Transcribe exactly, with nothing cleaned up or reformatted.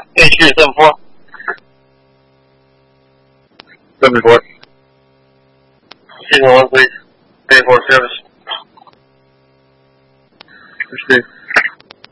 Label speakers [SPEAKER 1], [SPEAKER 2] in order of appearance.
[SPEAKER 1] H two seven four.
[SPEAKER 2] Seven four.
[SPEAKER 1] Signal one, please. Three four service.
[SPEAKER 2] Steve.